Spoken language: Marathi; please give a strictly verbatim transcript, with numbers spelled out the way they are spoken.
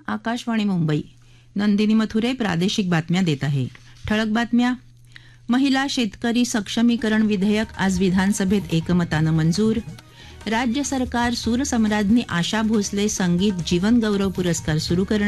आकाशवाणी मुंबई. नंदिनी मथुरे प्रादेशिक बातम्या देत आहे. ठळक बातम्या. महिला शेतकरी सक्षमीकरण विधेयक आज विधानसभेत एकमतानं मंजूर. राज्य सरकार सूरसम्राज्ञी आशा भोसले संगीत जीवन गौरव पुरस्कार सुरू करणार.